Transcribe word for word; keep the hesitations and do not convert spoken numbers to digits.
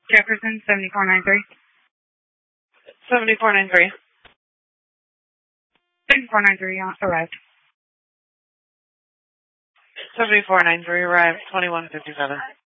Jefferson, seventy-four ninety-three. seventy-four ninety-three. seventy-four ninety-three arrived. seventy-four ninety-three arrived, twenty-one fifty-seven.